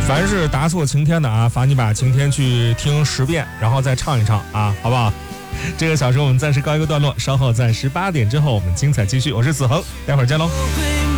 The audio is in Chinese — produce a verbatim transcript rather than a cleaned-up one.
凡是答错晴天的啊，罚你把晴天去听十遍，然后再唱一唱啊，好不好？这个小时我们暂时告一个段落，稍后在十八点之后我们精彩继续。我是子恒，待会儿见喽。